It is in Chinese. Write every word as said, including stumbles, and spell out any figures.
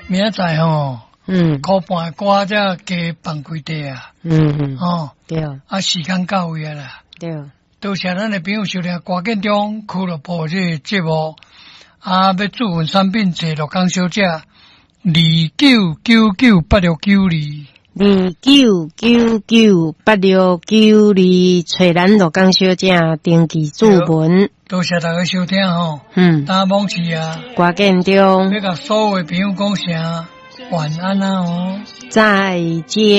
明仔载吼， 嗯， 靠半瓜才加放开地啊， 嗯嗯， 哦， 对啊，时间到位啊啦。 对， 多谢咱的朋友收听歌建中俱乐部这个节目，啊，要祝福产品坐落江小姐，二九九九八六九二。 二九九九八六九二，找咱罗江小姐登记注文。 多谢大家收听吼， 嗯， 打网期啊， 歌建中要甲所有的朋友讲声晚安啊哦， 再见。